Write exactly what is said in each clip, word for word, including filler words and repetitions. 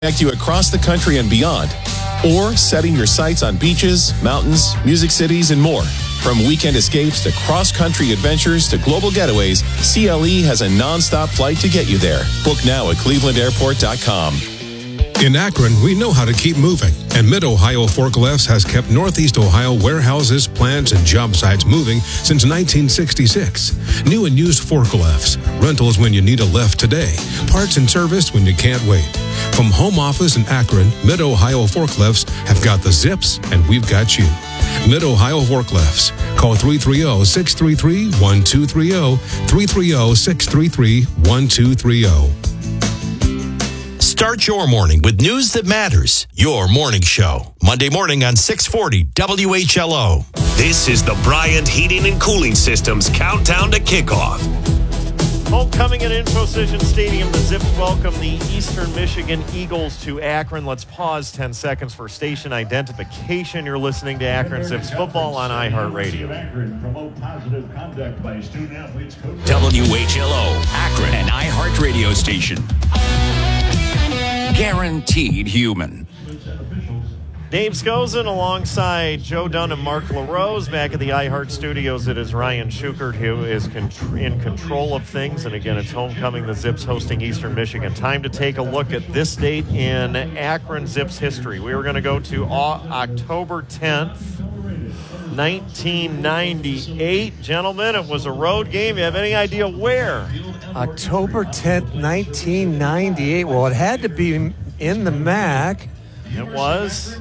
Connect you across the country and beyond, or setting your sights on beaches, mountains, music cities, and more. From weekend escapes to cross-country adventures to global getaways, C L E has a non-stop flight to get you there. Book now at cleveland airport dot com. In Akron, we know how to keep moving, and Mid-Ohio Forklifts has kept Northeast Ohio warehouses, plants, and job sites moving since nineteen sixty-six. New and used forklifts, rentals when you need a lift today, parts and service when you can't wait. From home office in Akron, Mid-Ohio Forklifts have got the zips, and we've got you. Mid-Ohio Forklifts. Call three three zero, six three three, one two three zero, three three zero, six three three, one two three zero. Start your morning with news that matters. Your morning show. Monday morning on six forty W H L O. This is the Bryant Heating and Cooling Systems countdown to kickoff. Homecoming at InfoCision Stadium. The Zips welcome the Eastern Michigan Eagles to Akron. Let's pause ten seconds for station identification. You're listening to Akron Zips football on iHeartRadio. W H L O, Akron, an iHeartRadio station. Guaranteed human. Dave Scozen alongside Joe Dunn and Mark LaRose back at the iHeart Studios. It is Ryan Schukert who is con- in control of things. And again, it's homecoming, the Zips hosting Eastern Michigan. Time to take a look at this date in Akron Zips history. We were going to go to October tenth, nineteen ninety-eight. Gentlemen, it was a road game. You have any idea where? October tenth, nineteen ninety-eight. Well, it had to be in the M A C. It was.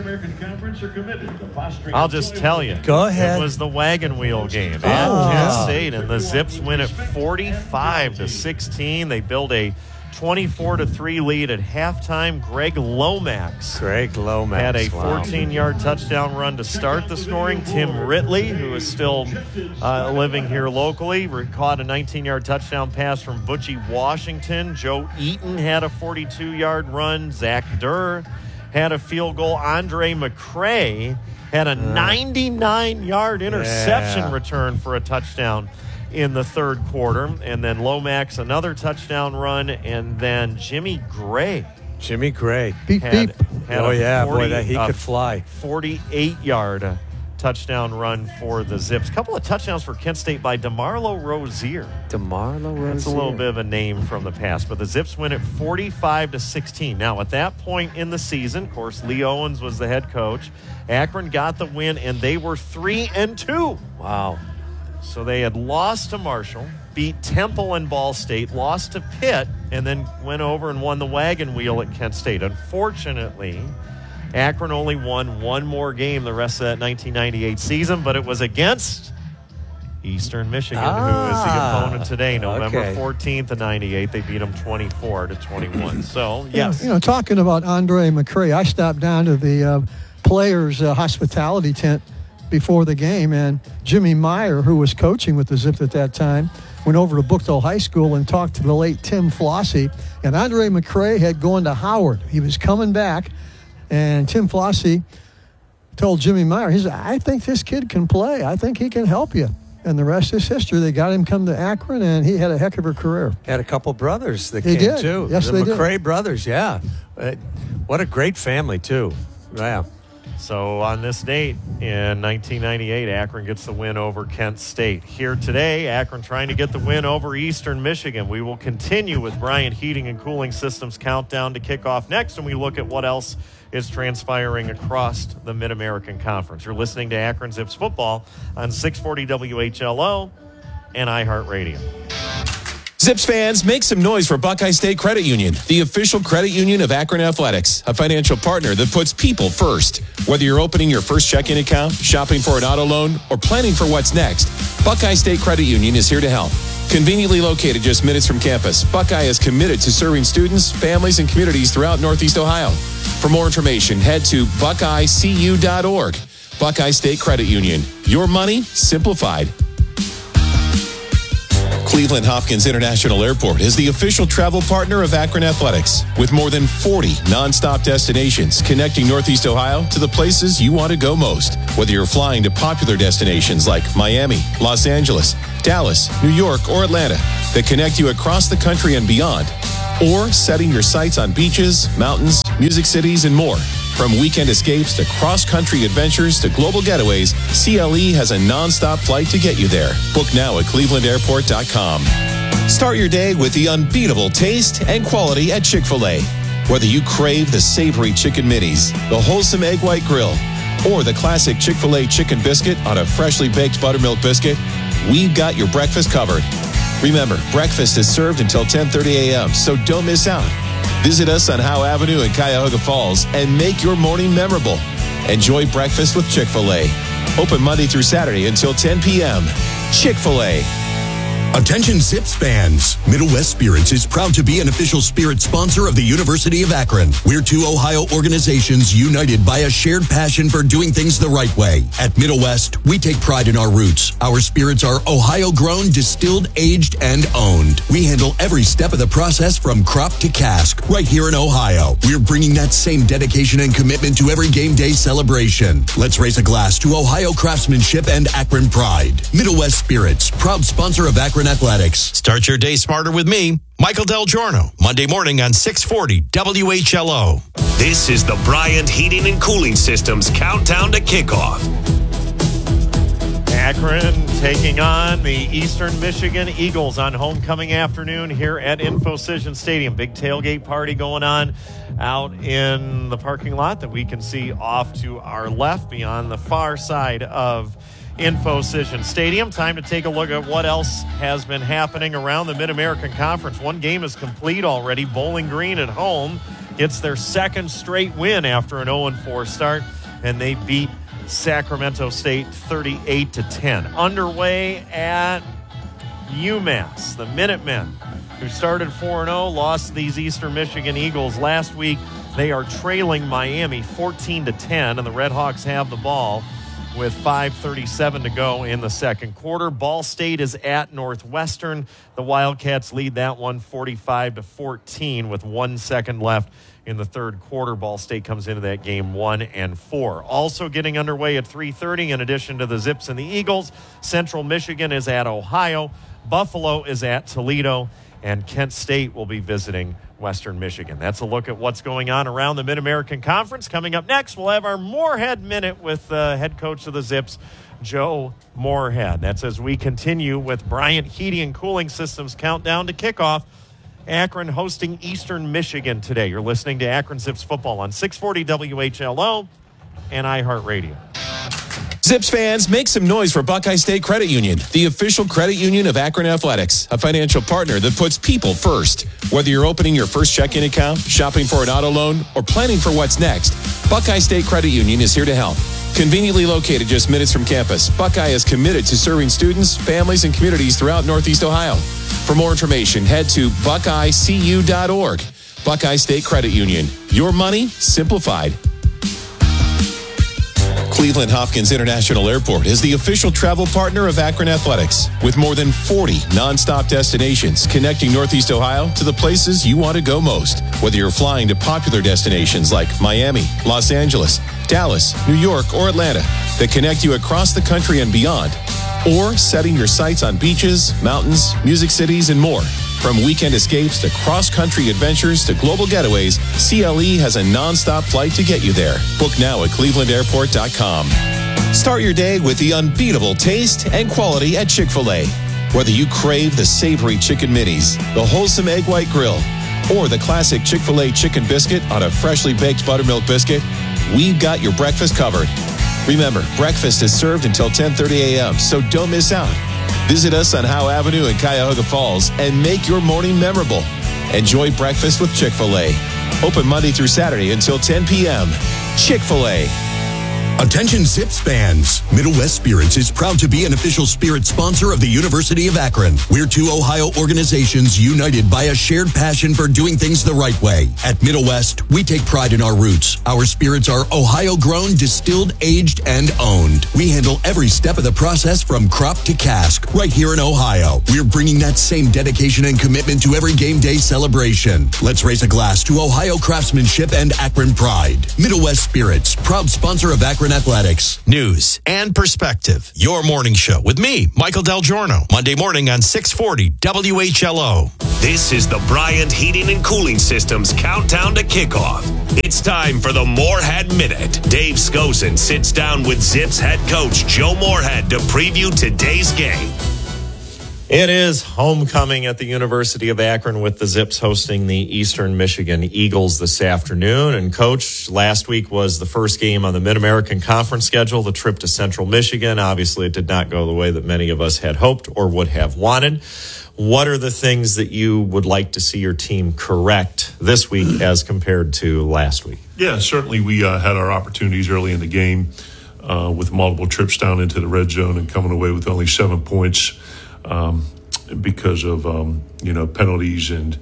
I'll just tell you. Go ahead. It was the wagon wheel game at Oh. Kent State, and the Zips win it forty-five to sixteen. They build a twenty-four to three lead at halftime. Greg Lomax. Greg Lomax had a wow. fourteen-yard touchdown run to start the scoring. Tim Ritley, who is still uh, living here locally, caught a nineteen-yard touchdown pass from Butchie Washington. Joe Eaton had a forty-two-yard run. Zach Durr had a field goal. Andre McCray had a ninety-nine-yard interception yeah. return for a touchdown in the third quarter. And then Lomax, another touchdown run. And then Jimmy Gray. Jimmy Gray. Beep, had, beep. had oh, a yeah, forty, boy, that he uh, could fly. forty-eight-yard touchdown run for the Zips. Couple of touchdowns for Kent State by DeMarlo Rozier. DeMarlo Rozier. That's a little bit of a name from the past, but the Zips win it forty-five to sixteen. Now, at that point in the season, of course, Lee Owens was the head coach. Akron got the win, and they were three and two. Wow. So they had lost to Marshall, beat Temple and Ball State, lost to Pitt, and then went over and won the wagon wheel at Kent State. Unfortunately, Akron only won one more game the rest of that nineteen ninety-eight season, but it was against Eastern Michigan, ah, who is the opponent today, November okay. fourteenth of ninety-eight. They beat them twenty-four to twenty-one. So, yes. You know, talking about Andre McCray, I stopped down to the uh, players' uh, hospitality tent before the game, and Jimmy Meyer, who was coaching with the Zips at that time, went over to Bookville High School and talked to the late Tim Flossie. And Andre McCray had gone to Howard. He was coming back, and Tim Flossie told Jimmy Meyer, he said, I think this kid can play. I think he can help you. And the rest is history. They got him come to Akron, and he had a heck of a career. Had a couple brothers that He came, did. too. Yes, the they did. McCray brothers, yeah. Uh, What a great family, too. Yeah. So on this date in nineteen ninety-eight, Akron gets the win over Kent State. Here today, Akron trying to get the win over Eastern Michigan. We will continue with Bryant Heating and Cooling Systems countdown to kick off next, and we look at what else is transpiring across the Mid-American Conference. You're listening to Akron Zips football on six forty W H L O and iHeartRadio. Zips fans, make some noise for Buckeye State Credit Union, the official credit union of Akron Athletics, a financial partner that puts people first. Whether you're opening your first checking account, shopping for an auto loan, or planning for what's next, Buckeye State Credit Union is here to help. Conveniently located just minutes from campus, Buckeye is committed to serving students, families, and communities throughout Northeast Ohio. For more information, head to buckeye c u dot org. Buckeye State Credit Union, your money simplified. Cleveland Hopkins International Airport is the official travel partner of Akron Athletics, with more than forty nonstop destinations connecting Northeast Ohio to the places you want to go most. Whether you're flying to popular destinations like Miami, Los Angeles, Dallas, New York, or Atlanta that connect you across the country and beyond, or setting your sights on beaches, mountains, music cities, and more. From weekend escapes to cross-country adventures to global getaways, C L E has a nonstop flight to get you there. Book now at cleveland airport dot com. Start your day with the unbeatable taste and quality at Chick-fil-A. Whether you crave the savory chicken minis, the wholesome egg white grill, or the classic Chick-fil-A chicken biscuit on a freshly baked buttermilk biscuit, we've got your breakfast covered. Remember, breakfast is served until ten thirty a.m., so don't miss out. Visit us on Howe Avenue in Cuyahoga Falls and make your morning memorable. Enjoy breakfast with Chick-fil-A. Open Monday through Saturday until ten p.m. Chick-fil-A. Attention Zips fans. Middle West Spirits is proud to be an official spirit sponsor of the University of Akron. We're two Ohio organizations united by a shared passion for doing things the right way. At Middle West, we take pride in our roots. Our spirits are Ohio-grown, distilled, aged, and owned. We handle every step of the process from crop to cask right here in Ohio. We're bringing that same dedication and commitment to every game day celebration. Let's raise a glass to Ohio craftsmanship and Akron pride. Middle West Spirits, proud sponsor of Akron Athletics. Start your day smarter with me, Michael Del Giorno, Monday morning on six forty W H L O. This is the Bryant Heating and Cooling Systems countdown to kickoff. Akron taking on the Eastern Michigan Eagles on homecoming afternoon here at Infocision Stadium. Big tailgate party going on out in the parking lot that we can see off to our left beyond the far side of Infocision Stadium. Time to take a look at what else has been happening around the Mid-American Conference. One game is complete already. Bowling Green at home gets their second straight win after an oh and four start, and they beat Sacramento State thirty-eight to ten. Underway at UMass, the Minutemen, who started four and oh, lost these Eastern Michigan Eagles last week. They are trailing Miami fourteen to ten, and the Red Hawks have the ball with five thirty-seven to go in the second quarter. Ball State is at Northwestern. The Wildcats lead that one forty-five to fourteen with one second left in the third quarter. Ball State comes into that game one and four. Also getting underway at three thirty, in addition to the Zips and the Eagles, Central Michigan is at Ohio. Buffalo is at Toledo, and Kent State will be visiting Western Michigan. That's a look at what's going on around the Mid-American Conference. Coming up next, we'll have our Moorhead Minute with uh, head coach of the Zips, Joe Moorhead. That's as we continue with Bryant Heating and Cooling Systems countdown to kickoff. Akron hosting Eastern Michigan today. You're listening to Akron Zips football on six forty W H L O and iHeartRadio. Zips fans, make some noise for Buckeye State Credit Union, the official credit union of Akron Athletics, a financial partner that puts people first. Whether you're opening your first checking account, shopping for an auto loan, or planning for what's next, Buckeye State Credit Union is here to help. Conveniently located just minutes from campus, Buckeye is committed to serving students, families, and communities throughout Northeast Ohio. For more information, head to buckeye c u dot org. Buckeye State Credit Union. Your money simplified. Cleveland Hopkins International Airport is the official travel partner of Akron Athletics, with more than forty nonstop destinations connecting Northeast Ohio to the places you want to go most. Whether you're flying to popular destinations like Miami, Los Angeles, Dallas, New York, or Atlanta that connect you across the country and beyond, or setting your sights on beaches, mountains, music cities, and more. From weekend escapes to cross-country adventures to global getaways, C L E has a nonstop flight to get you there. Book now at cleveland airport dot com. Start your day with the unbeatable taste and quality at Chick-fil-A. Whether you crave the savory chicken minis, the wholesome egg white grill, or the classic Chick-fil-A chicken biscuit on a freshly baked buttermilk biscuit, we've got your breakfast covered. Remember, breakfast is served until ten thirty a.m., so don't miss out. Visit us on Howe Avenue in Cuyahoga Falls and make your morning memorable. Enjoy breakfast with Chick-fil-A. Open Monday through Saturday until ten p.m. Chick-fil-A. Attention Zips fans. Middle West Spirits is proud to be an official spirit sponsor of the University of Akron. We're two Ohio organizations united by a shared passion for doing things the right way. At Middle West, we take pride in our roots. Our spirits are Ohio-grown, distilled, aged, and owned. We handle every step of the process from crop to cask right here in Ohio. We're bringing that same dedication and commitment to every game day celebration. Let's raise a glass to Ohio craftsmanship and Akron pride. Middle West Spirits, proud sponsor of Akron Akron Athletics. News and perspective. Your morning show with me, Michael Del Giorno. Monday morning on six forty W H L O. This is the Bryant Heating and Cooling Systems countdown to kickoff. It's time for the Moorhead Minute. Dave Skosen sits down with Zips head coach Joe Moorhead to preview today's game. It is homecoming at the University of Akron with the Zips hosting the Eastern Michigan Eagles this afternoon. And Coach, last week was the first game on the Mid-American Conference schedule, the trip to Central Michigan. Obviously, it did not go the way that many of us had hoped or would have wanted. What are the things that you would like to see your team correct this week as compared to last week? Yeah, certainly we uh, had our opportunities early in the game uh, with multiple trips down into the red zone and coming away with only seven points. Um, because of, um, you know, penalties and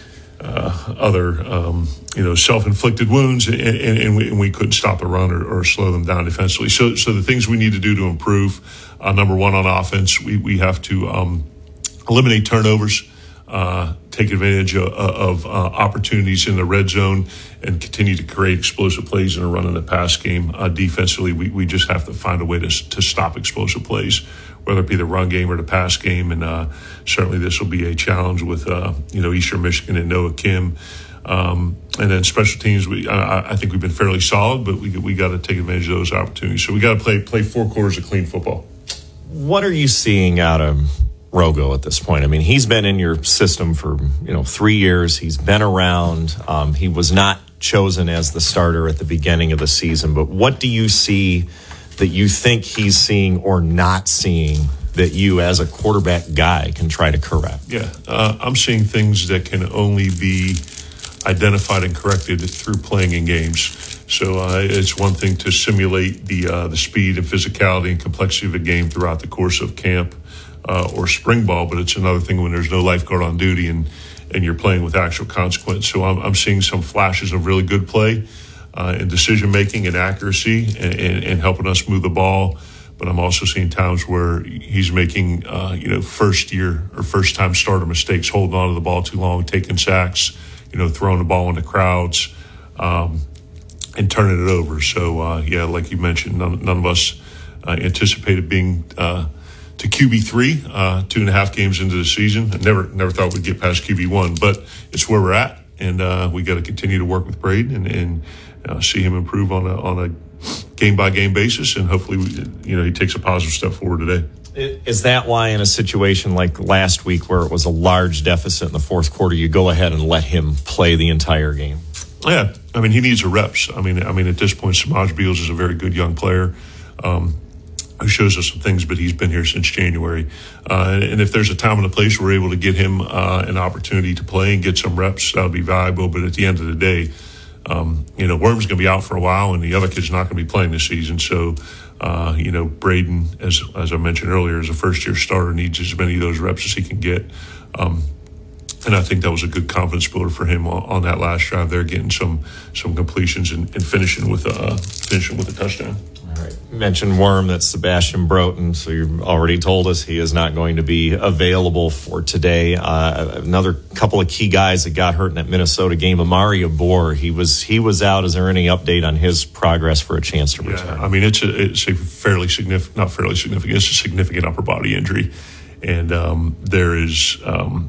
uh, other, um, you know, self-inflicted wounds, and, and, and, we, and we couldn't stop the run or, or slow them down defensively. So, so the things we need to do to improve, uh, number one on offense, we, we have to um, eliminate turnovers, uh, take advantage of, of uh, opportunities in the red zone, and continue to create explosive plays in a run and a pass game. Uh, defensively, we, we just have to find a way to to stop explosive plays, whether it be the run game or the pass game. And uh, certainly this will be a challenge with, uh, you know, Eastern Michigan and Noah Kim. Um, and then special teams, we I, I think we've been fairly solid, but we we got to take advantage of those opportunities. So we got to play play four quarters of clean football. What are you seeing out of Rogo at this point? I mean, he's been in your system for, you know, three years. He's been around. Um, he was not chosen as the starter at the beginning of the season. But what do you see that you think he's seeing or not seeing that you as a quarterback guy can try to correct? Yeah, uh, I'm seeing things that can only be identified and corrected through playing in games. So uh, it's one thing to simulate the uh, the speed and physicality and complexity of a game throughout the course of camp uh, or spring ball, but it's another thing when there's no lifeguard on duty and, and you're playing with actual consequence. So I'm, I'm seeing some flashes of really good play Uh, in decision-making and accuracy and, and, and helping us move the ball. But I'm also seeing times where he's making, uh, you know, first-year or first-time starter mistakes, holding on to the ball too long, taking sacks, you know, throwing the ball into crowds, um, and turning it over. So, uh, yeah, like you mentioned, none, none of us uh, anticipated being uh, to Q B three uh, two and a half games into the season. I never, never thought we'd get past Q B one, but it's where we're at. And uh, we got to continue to work with Braden and, and uh, see him improve on a on a game by game basis, and hopefully, we, you know, he takes a positive step forward today. Is that why, in a situation like last week, where it was a large deficit in the fourth quarter, you go ahead and let him play the entire game? Yeah, I mean, he needs the reps. I mean, I mean, at this point, Samaj Beals is a very good young player. Um, who shows us some things, but he's been here since January. Uh, and if there's a time and a place we're able to get him uh, an opportunity to play and get some reps, that'll be valuable. But at the end of the day, um, you know, Worm's going to be out for a while, and the other kid's not going to be playing this season. So, uh, you know, Braden, as as I mentioned earlier, as a first-year starter, needs as many of those reps as he can get. Um, and I think that was a good confidence builder for him on, on that last drive there, getting some some completions and, and finishing with a finishing with a touchdown. All right. You mentioned Worm, that's Sebastian Broughton, so you've already told us he is not going to be available for today. Uh, another couple of key guys that got hurt in that Minnesota game, Amari Abor, he was he was out. Is there any update on his progress for a chance to return? Yeah, I mean, it's a, it's a fairly significant, not fairly significant, it's a significant upper body injury. And um, there is um,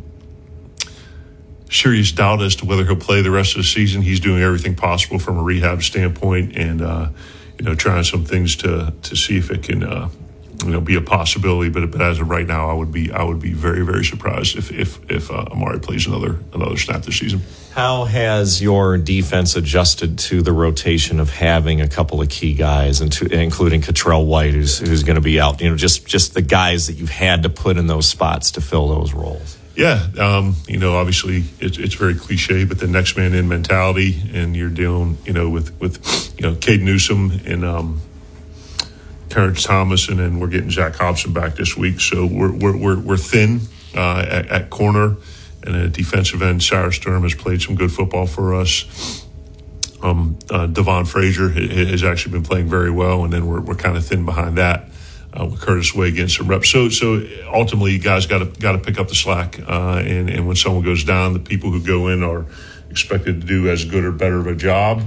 serious doubt as to whether he'll play the rest of the season. He's doing everything possible from a rehab standpoint, and uh, you know, trying some things to to see if it can, uh, you know, be a possibility. But but as of right now, I would be I would be very very surprised if if if uh, Amari plays another another snap this season. How has your defense adjusted to the rotation of having a couple of key guys, and to, including Cottrell White, who's who's going to be out? You know, just just the guys that you've had to put in those spots to fill those roles. Yeah, um, you know, obviously it's it's very cliche, but the next man in mentality, and you're dealing, you know, with with you know Cade Newsome and um, Terrence Thomas, and then we're getting Zach Hobson back this week, so we're we're we're, we're thin uh, at, at corner, and at defensive end, Sarah Sturm has played some good football for us. Um, uh, Devon Frazier has actually been playing very well, and then we're we're kind of thin behind that. Uh, with Curtis Way getting some reps. So so ultimately, you guys got to got to pick up the slack. Uh, and, and when someone goes down, the people who go in are expected to do as good or better of a job.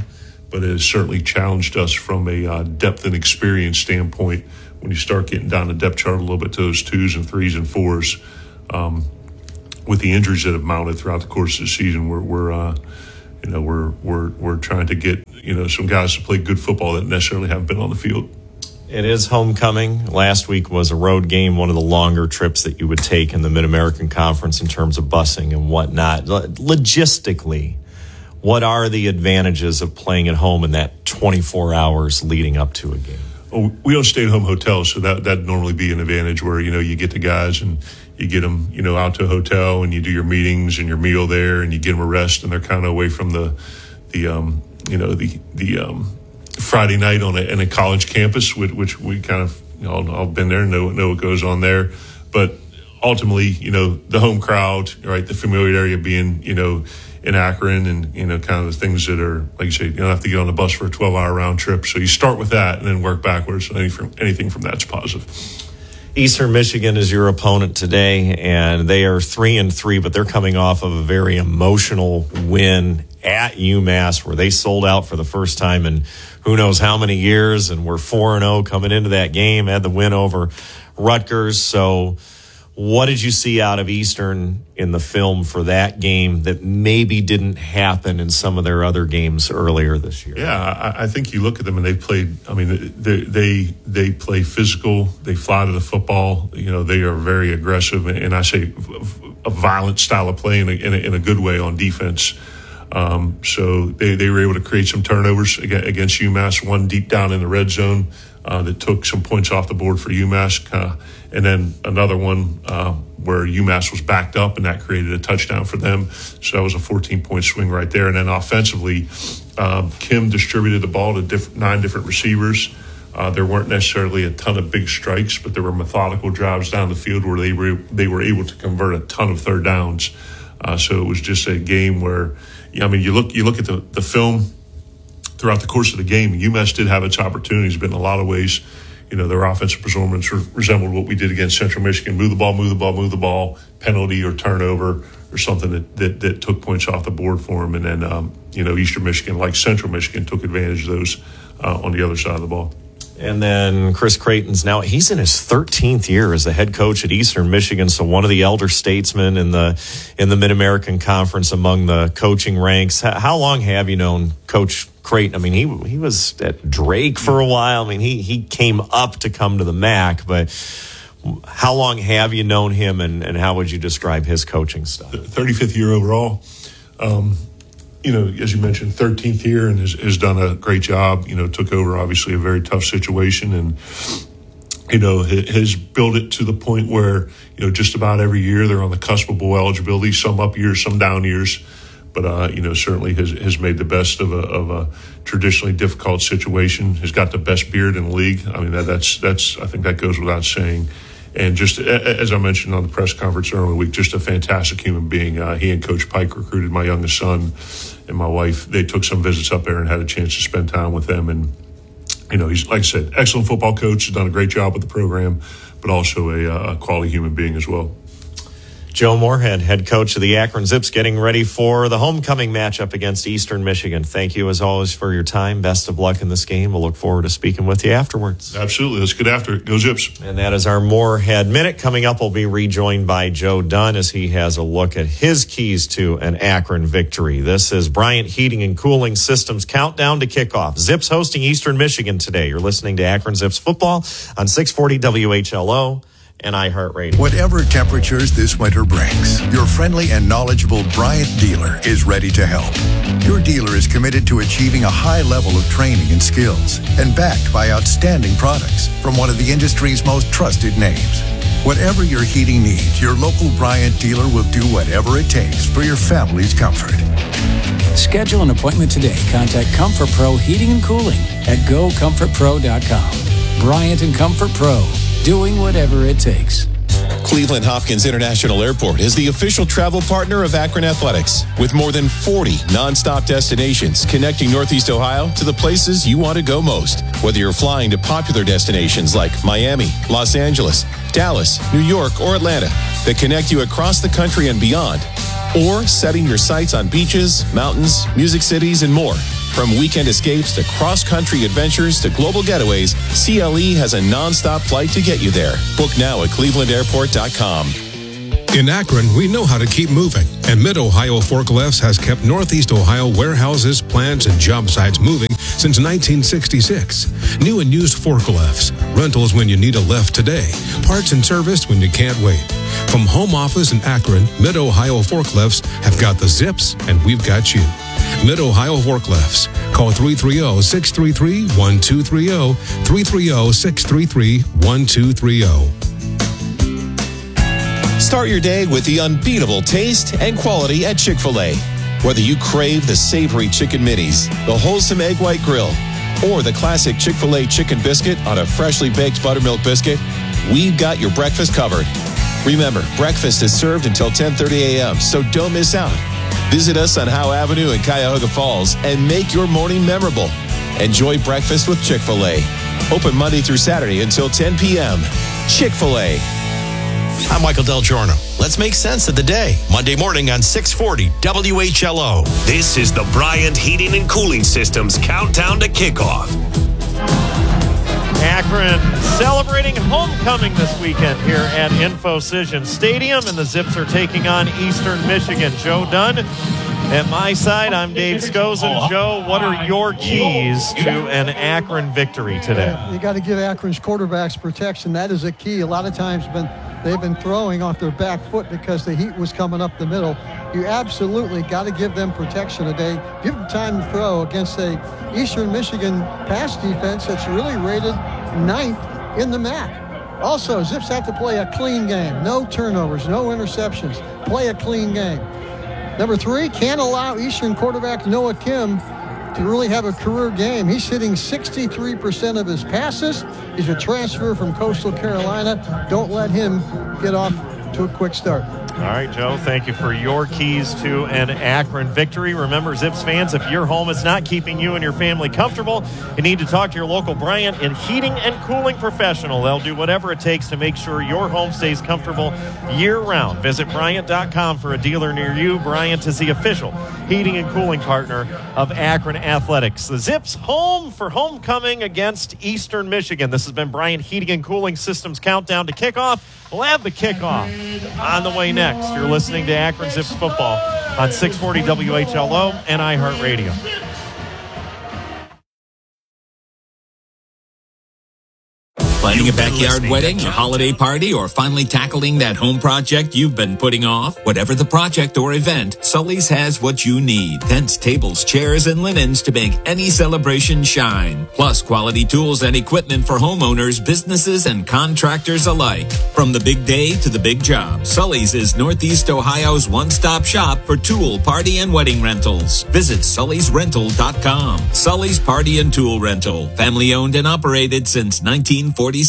but it has certainly challenged us from a uh, depth and experience standpoint. When you start getting down the depth chart a little bit to those twos and threes and fours, um, with the injuries that have mounted throughout the course of the season, we're, we're uh, you know, we're we're we're trying to get you know some guys to play good football that necessarily haven't been on the field. It is homecoming. Last week was a road game, one of the longer trips that you would take in the Mid-American Conference in terms of busing and whatnot. Logistically, what are the advantages of playing at home in that twenty-four hours leading up to a game? Oh, we don't stay at home hotels, so that that'd normally be an advantage where, you know, you get the guys and you get them, you know, out to a hotel and you do your meetings and your meal there and you get them a rest and they're kind of away from the, the um, you know, the, the um, Friday night on a, in a college campus, which, which we kind of, you know, all, all been there, know, know what goes on there. But ultimately, you know, the home crowd, right, the familiarity of being, you know, in Akron and, you know, kind of the things that are, like you say, you don't have to get on the bus for a twelve-hour round trip. So you start with that and then work backwards. Anything from, anything from that's positive. Eastern Michigan is your opponent today, and they are three and three, but they're coming off of a very emotional win at UMass where they sold out for the first time in who knows how many years, and we're four and oh coming into that game, had the win over Rutgers. So what did you see out of Eastern in the film for that game that maybe didn't happen in some of their other games earlier this year? Yeah, I, I think you look at them and they played. I mean, they they they play physical. They fly to the football. You know, they are very aggressive, and I say a violent style of play in a, in a, in a good way on defense. Um, so they, they were able to create some turnovers against UMass. One deep down in the red zone uh, that took some points off the board for UMass. Uh, And then another one uh, where UMass was backed up, and that created a touchdown for them. So that was a fourteen-point swing right there. And then offensively, um, Kim distributed the ball to diff- nine different receivers. Uh, there weren't necessarily a ton of big strikes, but there were methodical drives down the field where they were they were able to convert a ton of third downs. Uh, so it was just a game where, I mean, you look you look at the, the film throughout the course of the game. UMass did have its opportunities, but in a lot of ways, you know, their offensive performance resembled what we did against Central Michigan. Move the ball, move the ball, move the ball, penalty or turnover or something that, that, that took points off the board for them. And then, um, you know, Eastern Michigan, like Central Michigan, took advantage of those uh, on the other side of the ball. And then Chris Creighton's now, he's in his thirteenth year as the head coach at Eastern Michigan. So one of the elder statesmen in the in the Mid-American Conference among the coaching ranks. How long have you known Coach Creighton? I mean, he he was at Drake for a while. I mean, he, he came up to come to the M A C, but how long have you known him, and, and how would you describe his coaching style? thirty-fifth year overall. Um, you know, as you mentioned, thirteenth year, and has, has done a great job. You know, took over obviously a very tough situation, and you know has built it to the point where, you know, just about every year they're on the cusp of bowl eligibility. Some up years, some down years, but uh, you know certainly has has made the best of a of a traditionally difficult situation. Has got the best beard in the league. I mean, that, that's that's I think that goes without saying. And just as I mentioned on the press conference earlier in the week, just a fantastic human being. Uh, he and Coach Pike recruited my youngest son and my wife. They took some visits up there and had a chance to spend time with them. And, you know, he's, like I said, excellent football coach, has done a great job with the program, but also a, a quality human being as well. Joe Moorhead, head coach of the Akron Zips, getting ready for the homecoming matchup against Eastern Michigan. Thank you, as always, for your time. Best of luck in this game. We'll look forward to speaking with you afterwards. Absolutely. Let's get after it. Go Zips. And that is our Moorhead Minute. Coming up, we'll be rejoined by Joe Dunn as he has a look at his keys to an Akron victory. This is Bryant Heating and Cooling Systems Countdown to Kickoff. Zips hosting Eastern Michigan today. You're listening to Akron Zips Football on six forty W H L O. And iHeartRadio. Whatever temperatures this winter brings, your friendly and knowledgeable Bryant dealer is ready to help. Your dealer is committed to achieving a high level of training and skills and backed by outstanding products from one of the industry's most trusted names. Whatever your heating needs, your local Bryant dealer will do whatever it takes for your family's comfort. Schedule an appointment today. Contact Comfort Pro Heating and Cooling at go comfort pro dot com. Bryant and Comfort Pro. Doing whatever it takes. Cleveland Hopkins International Airport is the official travel partner of Akron Athletics, with more than forty nonstop destinations connecting Northeast Ohio to the places you want to go most. Whether you're flying to popular destinations like Miami, Los Angeles, Dallas, New York, or Atlanta that connect you across the country and beyond, or setting your sights on beaches, mountains, music cities, and more, From weekend escapes to cross-country adventures to global getaways, C L E has a nonstop flight to get you there. Book now at cleveland airport dot com. In Akron, we know how to keep moving, and Mid-Ohio Forklifts has kept Northeast Ohio warehouses, plants, and job sites moving since nineteen sixty-six. New and used forklifts, rentals when you need a lift today, parts and service when you can't wait. From home office in Akron, Mid-Ohio Forklifts have got the zips, and we've got you. Mid-Ohio Forklifts. Call three three zero, six three three, one two three zero, three three zero, six three three, one two three zero. Start your day with the unbeatable taste and quality at Chick-fil-A. Whether you crave the savory chicken minis, the wholesome egg white grill, or the classic Chick-fil-A chicken biscuit on a freshly baked buttermilk biscuit, we've got your breakfast covered. Remember, breakfast is served until ten thirty a.m., so don't miss out. Visit us on Howe Avenue in Cuyahoga Falls and make your morning memorable. Enjoy breakfast with Chick-fil-A. Open Monday through Saturday until ten p.m. Chick-fil-A. I'm Michael Del Giorno. Let's make sense of the day. Monday morning on six forty W H L O. This is the Bryant Heating and Cooling Systems Countdown to Kickoff. Akron celebrating homecoming this weekend here at InfoCision Stadium, and the Zips are taking on Eastern Michigan. Joe Dunn at my side. I'm Dave Scozen. Joe, what are your keys to an Akron victory today? You got to give Akron's quarterbacks protection. That is a key. A lot of times been they've been throwing off their back foot because the heat was coming up the middle. You absolutely got to give them protection today. Give them time to throw against a Eastern Michigan pass defense that's really rated ninth in the M A C. Also, Zips have to play a clean game. No turnovers, no interceptions. Play a clean game. Number three, can't allow Eastern quarterback Noah Kim to really have a career game. He's hitting sixty-three percent of his passes. He's a transfer from Coastal Carolina. Don't let him get off to a quick start. All right, Joe, thank you for your keys to an Akron victory. Remember, Zips fans, if your home is not keeping you and your family comfortable, you need to talk to your local Bryant and heating and cooling professional. They'll do whatever it takes to make sure your home stays comfortable year-round. Visit Bryant dot com for a dealer near you. Bryant is the official heating and cooling partner of Akron Athletics. The Zips home for homecoming against Eastern Michigan. This has been Bryant Heating and Cooling Systems Countdown to Kickoff. We'll have the kickoff on the way next. You're listening to Akron Zips football on six forty W H L O and iHeartRadio. Planning a backyard wedding, a holiday party, or finally tackling that home project you've been putting off? Whatever the project or event, Sully's has what you need. Tents, tables, chairs, and linens to make any celebration shine. Plus quality tools and equipment for homeowners, businesses, and contractors alike. From the big day to the big job, Sully's is Northeast Ohio's one-stop shop for tool, party, and wedding rentals. Visit Sullys Rental dot com. Sully's Party and Tool Rental. Family owned and operated since nineteen forty-seven.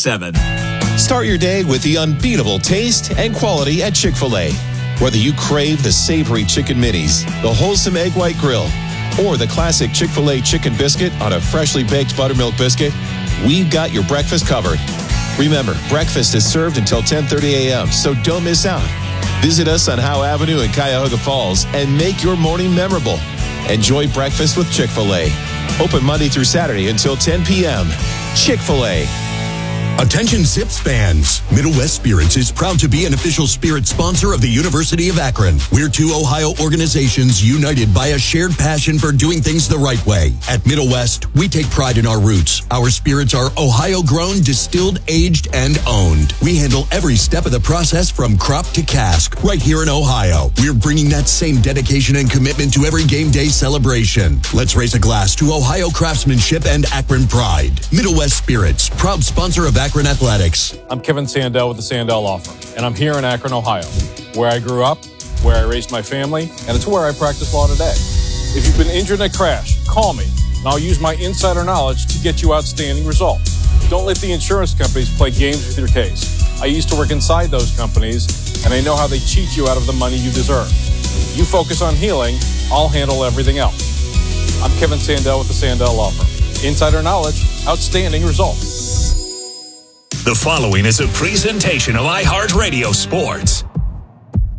Start your day with the unbeatable taste and quality at Chick-fil-A. Whether you crave the savory chicken minis, the wholesome egg white grill, or the classic Chick-fil-A chicken biscuit on a freshly baked buttermilk biscuit, we've got your breakfast covered. Remember, breakfast is served until ten thirty a.m., so don't miss out. Visit us on Howe Avenue in Cuyahoga Falls and make your morning memorable. Enjoy breakfast with Chick-fil-A. Open Monday through Saturday until ten p.m. Chick-fil-A. Attention Zips fans. Middle West Spirits is proud to be an official spirit sponsor of the University of Akron. We're two Ohio organizations united by a shared passion for doing things the right way. At Middle West, we take pride in our roots. Our spirits are Ohio-grown, distilled, aged, and owned. We handle every step of the process from crop to cask right here in Ohio. We're bringing that same dedication and commitment to every game day celebration. Let's raise a glass to Ohio craftsmanship and Akron pride. Middle West Spirits, proud sponsor of Akron Athletics. I'm Kevin Sandell with the Sandell Law Firm, and I'm here in Akron, Ohio, where I grew up, where I raised my family, and it's where I practice law today. If you've been injured in a crash, call me, and I'll use my insider knowledge to get you outstanding results. Don't let the insurance companies play games with your case. I used to work inside those companies, and I know how they cheat you out of the money you deserve. You focus on healing, I'll handle everything else. I'm Kevin Sandell with the Sandell Law Firm. Insider knowledge, outstanding results. The following is a presentation of iHeartRadio Sports.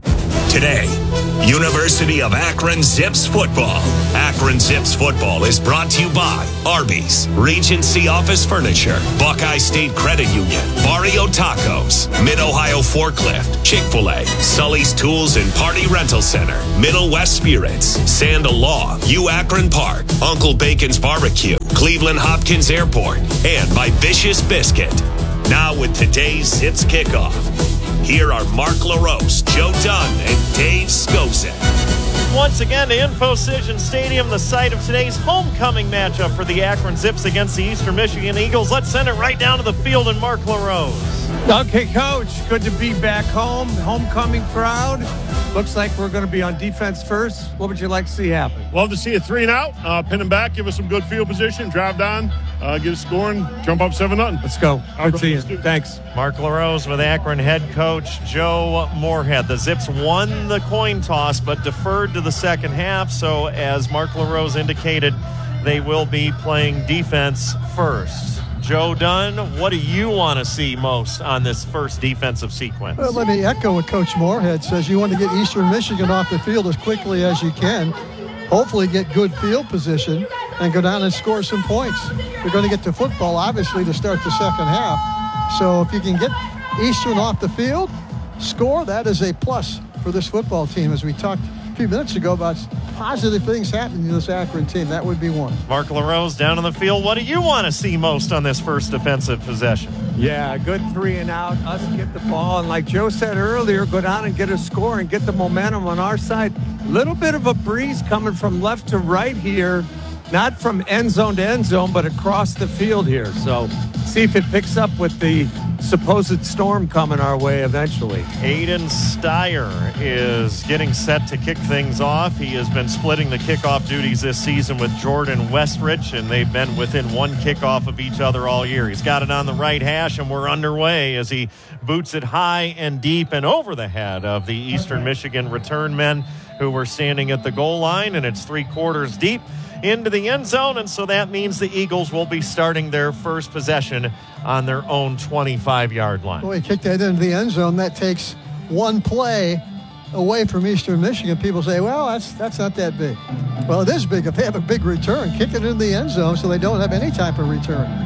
Today, University of Akron Zips Football. Akron Zips Football is brought to you by Arby's, Regency Office Furniture, Buckeye State Credit Union, Barrio Tacos, Mid-Ohio Forklift, Chick-fil-A, Sully's Tools and Party Rental Center, Middle West Spirits, Sandal Law, U Akron Park, Uncle Bacon's Barbecue, Cleveland Hopkins Airport, and by Vicious Biscuit. Now with today's Zips Kickoff, here are Mark LaRose, Joe Dunn, and Dave Skozin. Once again to InfoCision Stadium, the site of today's homecoming matchup for the Akron Zips against the Eastern Michigan Eagles. Let's send it right down to the field and Mark LaRose. Okay, Coach, good to be back home. Homecoming crowd. Looks like we're going to be on defense first. What would you like to see happen? Love to see a three and out. Uh, pin them back, give us some good field position, drive down, uh, get a scoring, jump up seven nothing. Let's go. Good to see you. Thanks. Mark LaRose with Akron head coach Joe Moorhead. The Zips won the coin toss but deferred to the second half. So as Mark LaRose indicated, they will be playing defense first. Joe Dunn, what do you want to see most on this first defensive sequence? Well, let me echo what Coach Moorhead says. You want to get Eastern Michigan off the field as quickly as you can, hopefully get good field position, and go down and score some points. You're going to get to football, obviously, to start the second half. So if you can get Eastern off the field, score, that is a plus for this football team. As we talked a few minutes ago about positive things happening to this Akron team, that would be one. Mark LaRose down on the field. What do you want to see most on this first defensive possession? Yeah, good three and out. Us get the ball. And like Joe said earlier, go down and get a score and get the momentum on our side. Little bit of a breeze coming from left to right here. Not from end zone to end zone, but across the field here. So see if it picks up with the supposed storm coming our way eventually. Aiden Steyer is getting set to kick things off. He has been splitting the kickoff duties this season with Jordan Westrich, and they've been within one kickoff of each other all year. He's got it on the right hash, and we're underway as he boots it high and deep and over the head of the Eastern Michigan return men who were standing at the goal line, and it's three quarters deep into the end zone, and so that means the Eagles will be starting their first possession on their own twenty-five-yard line. Boy, he kicked that into the end zone. That takes one play away from Eastern Michigan. People say, well, that's that's not that big. Well, it is big if they have a big return. Kick it into the end zone so they don't have any type of return.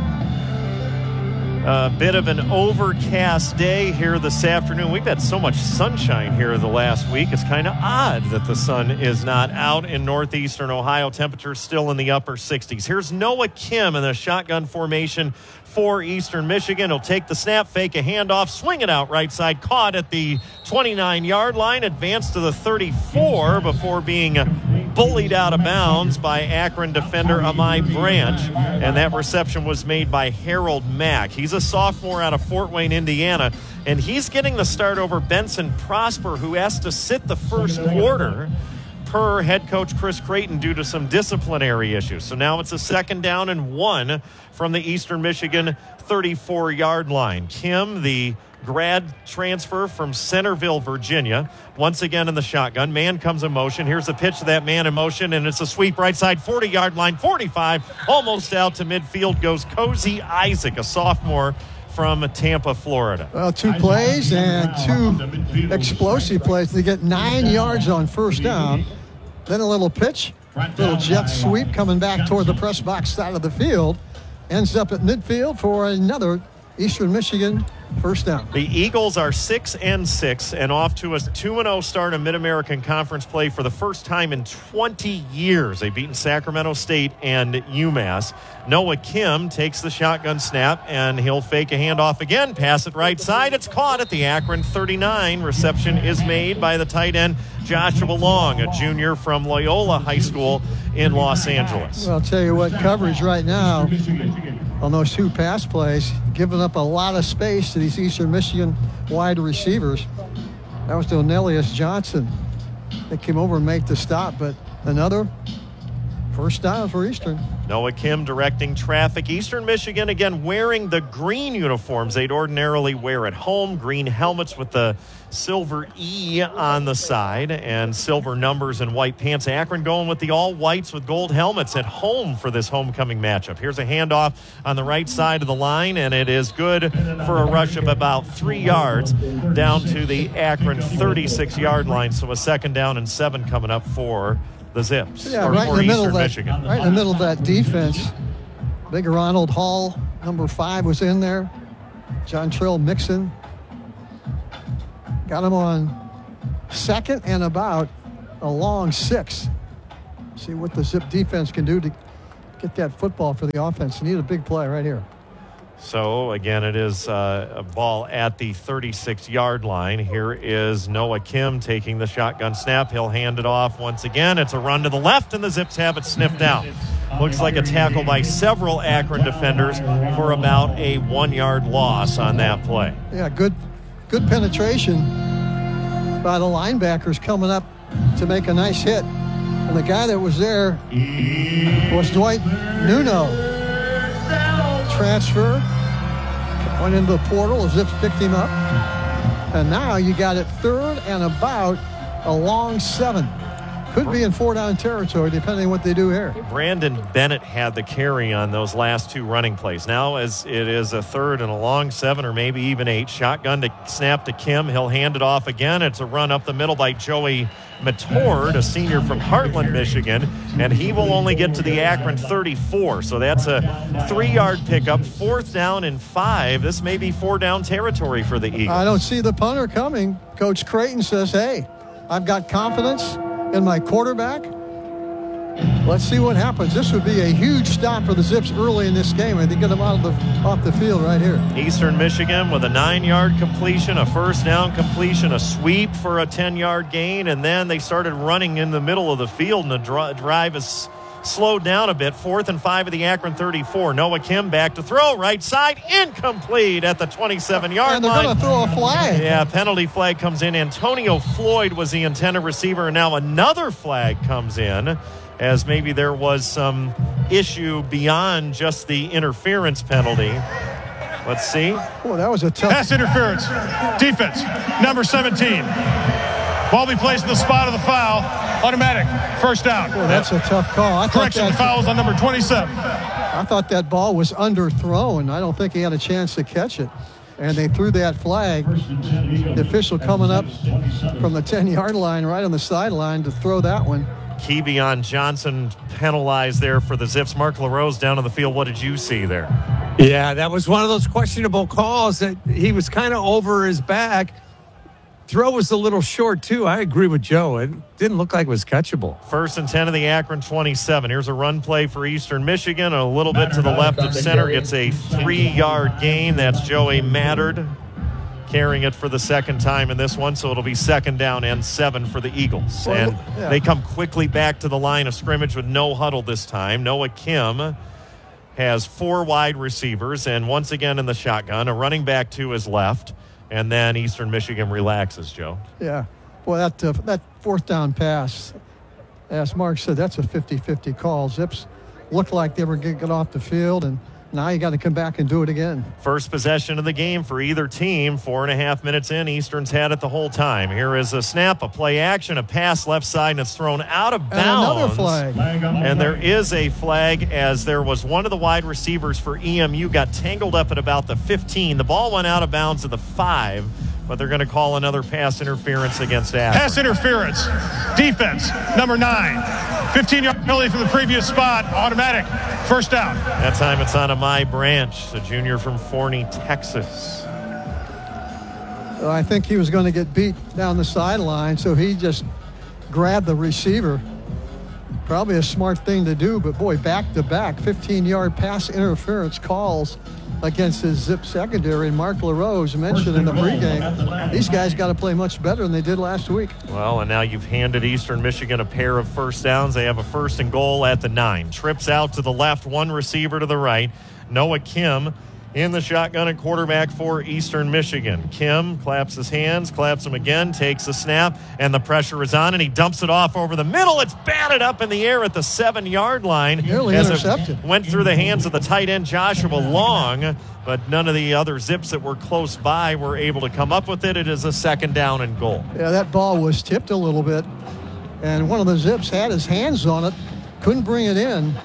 A bit of an overcast day here this afternoon. We've had so much sunshine here the last week. It's kind of odd that the sun is not out in northeastern Ohio. Temperatures still in the upper sixties. Here's Noah Kim in the shotgun formation for Eastern Michigan. He'll take the snap, fake a handoff, swing it out right side, caught at the twenty-nine-yard line, advanced to the thirty-four before being bullied out of bounds by Akron defender Amai Branch, and that reception was made by Harold Mack. He's a sophomore out of Fort Wayne, Indiana, and he's getting the start over Benson Prosper, who has to sit the first quarter per head coach Chris Creighton due to some disciplinary issues. So now it's a second down and one from the Eastern Michigan thirty-four-yard line. Kim, the grad transfer from Centerville, Virginia, once again in the shotgun. Man comes in motion. Here's the pitch to that man in motion, and it's a sweep right side, forty-yard line, forty-five, almost out to midfield goes Cozy Isaac, a sophomore from Tampa, Florida. Well, two plays and two explosive plays. They get nine yards on first down. Then a little pitch, little jet sweep coming back toward the press box side of the field. Ends up at midfield for another Eastern Michigan first down. The Eagles are six and six and off to a two and oh start in Mid-American Conference play for the first time in twenty years. They've beaten Sacramento State and UMass. Noah Kim takes the shotgun snap, and he'll fake a handoff again, pass it right side. It's caught at the Akron thirty-nine. Reception is made by the tight end Joshua Long, a junior from Loyola High School in Los Angeles. Well, I'll tell you what, coverage right now on those two pass plays, giving up a lot of space to these Eastern Michigan wide receivers. That was Donelius Johnson that came over and made the stop, but another First down for Eastern. Noah Kim directing traffic. Eastern Michigan, again, wearing the green uniforms they'd ordinarily wear at home. Green helmets with the silver E on the side and silver numbers and white pants. Akron going with the all-whites with gold helmets at home for this homecoming matchup. Here's a handoff on the right side of the line, and it is good for a rush of about three yards down to the Akron thirty-six-yard line. So a second down and seven coming up for the Zips, yeah, or right for in the middle Eastern of that, Michigan. Right in the middle of that defense. Big Ronald Hall, number five, was in there. John Trill Mixon. Got him on second and about a long six. See what the Zip defense can do to get that football for the offense. You need a big play right here. So, again, it is uh, a ball at the thirty-six-yard line. Here is Noah Kim taking the shotgun snap. He'll hand it off once again. It's a run to the left, and the Zips have it sniffed out. Looks like a tackle by several Akron defenders for about a one-yard loss on that play. Yeah, good, good penetration by the linebackers coming up to make a nice hit. And the guy that was there was Dwight Nuno. Transfer, went into the portal, the Zips picked him up. And now you got it third and about a long seven. Could be in four-down territory, depending on what they do here. Brandon Bennett had the carry on those last two running plays. Now, as it is a third and a long seven, or maybe even eight, shotgun to snap to Kim. He'll hand it off again. It's a run up the middle by Joey Matord, a senior from Heartland, Michigan, and he will only get to the Akron thirty-four. So that's a three-yard pickup, fourth down and five. This may be four-down territory for the Eagles. I don't see the punter coming. Coach Creighton says, hey, I've got confidence in my quarterback. Let's see what happens. This would be a huge stop for the Zips early in this game. I think get them out of the off the field right here. Eastern Michigan with a nine-yard completion, a first down completion, a sweep for a ten-yard gain, and then they started running in the middle of the field, and the dri- drive is slowed down a bit. Fourth and five of the Akron thirty-four. Noah Kim back to throw, right side, incomplete at the twenty-seven-yard line. And they're going to throw a flag. Yeah, penalty flag comes in. Antonio Floyd was the intended receiver, and now another flag comes in, as maybe there was some issue beyond just the interference penalty. Let's see. Oh, that was a tough pass interference. Defense, number seventeen. Ball be placed in the spot of the foul. Automatic. First down. Oh, that's a tough call. I Correction, the foul is on number twenty-seven. I thought that ball was underthrown. I don't think he had a chance to catch it. And they threw that flag. The official coming up from the ten-yard line right on the sideline to throw that one. Kevion Johnson penalized there for the Zips. Mark LaRose down on the field. What did you see there? Yeah, that was one of those questionable calls that he was kind of over his back. Throw was a little short, too. I agree with Joe. It didn't look like it was catchable. First and ten of the Akron twenty-seven. Here's a run play for Eastern Michigan. A little bit to the left of center. Gets a three-yard gain. That's Joey Mattard carrying it for the second time in this one. So it'll be second down and seven for the Eagles. And yeah. they come quickly back to the line of scrimmage with no huddle this time. Noah Kim has four wide receivers. And once again in the shotgun, a running back to his left. And then Eastern Michigan relaxes, Joe. Yeah. Well, that uh, that fourth down pass, as Mark said, that's a fifty-fifty call. Zips looked like they were going to get off the field, and now you got to come back and do it again. First possession of the game for either team. Four and a half minutes in. Eastern's had it the whole time. Here is a snap, a play action, a pass left side, and it's thrown out of bounds. And another flag. And there is a flag, as there was one of the wide receivers for E M U got tangled up at about the fifteen. The ball went out of bounds at the five, but they're going to call another pass interference against Akron. Pass interference. Defense, number nine. fifteen-yard penalty from the previous spot. Automatic. First down. That time it's on Amai Branch, a junior from Forney, Texas. Well, I think he was going to get beat down the sideline, so he just grabbed the receiver. Probably a smart thing to do, but boy, back-to-back fifteen-yard pass interference calls against his Zip secondary. And Mark LaRose mentioned in the pregame, these guys got to play much better than they did last week. Well, and now you've handed Eastern Michigan a pair of first downs. They have a first and goal at the nine. Trips out to the left, one receiver to the right. Noah Kim In the shotgun at quarterback for Eastern Michigan. Kim claps his hands, claps them again, takes a snap, and the pressure is on, and he dumps it off over the middle. It's batted up in the air at the seven-yard line. Nearly as intercepted. It went through the hands of the tight end Joshua Long, but none of the other Zips that were close by were able to come up with it. It is a second down and goal. Yeah, that ball was tipped a little bit, and one of the Zips had his hands on it, couldn't bring it in.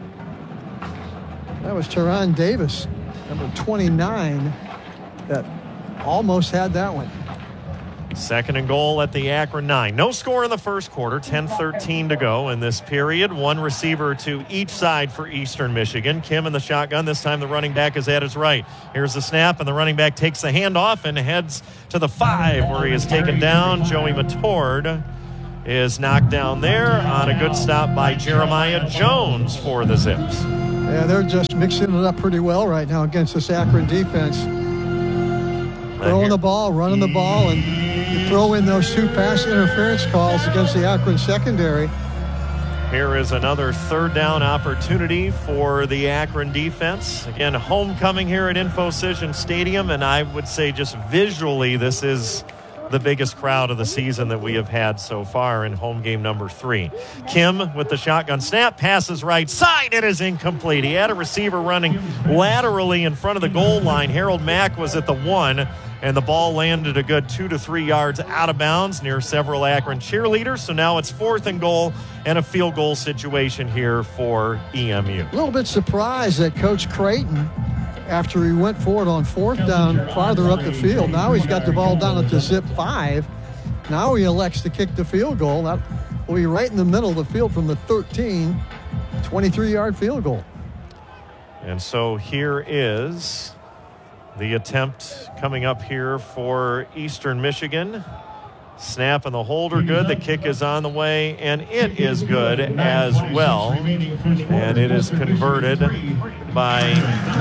That was Teron Davis, number twenty-nine, that almost had that one. Second and goal at the Akron nine. No score in the first quarter, ten thirteen to go in this period. One receiver to each side for Eastern Michigan. Kim in the shotgun. This time the running back is at his right. Here's the snap, and the running back takes the handoff and heads to the five, where he is taken down. Joey Matord is knocked down there on a good stop by Jeremiah Jones for the Zips. Yeah, they're just mixing it up pretty well right now against this Akron defense. Throwing the ball, running the ball, and you throw in those two pass interference calls against the Akron secondary. Here is another third down opportunity for the Akron defense. Again, homecoming here at InfoCision Stadium, and I would say just visually this is the biggest crowd of the season that we have had so far in home game number three. Kim with the shotgun snap, passes right side. It is incomplete. He had a receiver running laterally in front of the goal line. Harold Mack was at the one, and the ball landed a good two to three yards out of bounds near several Akron cheerleaders. So now it's fourth and goal and a field goal situation here for E M U. A little bit surprised that Coach Creighton, after he went for it on fourth down farther up the field, now he's got the ball down at the Zip five. Now he elects to kick the field goal. That will be right in the middle of the field from the thirteen, twenty-three-yard field goal. And so here is the attempt coming up here for Eastern Michigan. Snap and the holder good. The kick is on the way, and it is good as well. And it is converted by...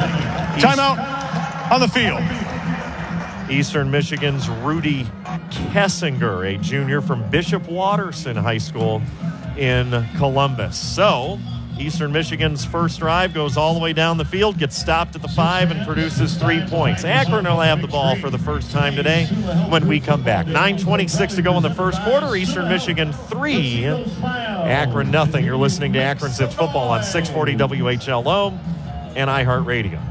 Timeout on the field. Eastern Michigan's Rudy Kessinger, a junior from Bishop Watterson High School in Columbus. So Eastern Michigan's first drive goes all the way down the field, gets stopped at the five, and produces three points. Akron will have the ball for the first time today when we come back. nine twenty-six to go in the first quarter. Eastern Michigan three, Akron nothing. You're listening to Akron Zips football on six forty W H L O and iHeartRadio.